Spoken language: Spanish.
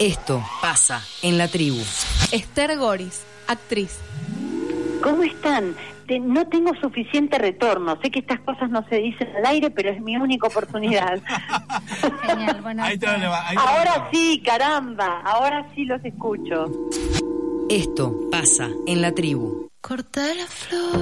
Esto pasa en la tribu. Esther Goris, actriz. ¿Cómo están? No tengo suficiente retorno. Sé que estas cosas no se dicen al aire, pero es mi única oportunidad. Genial, bueno. Ahora sí, caramba. Ahora sí los escucho. Esto pasa en la tribu. Corta la flor.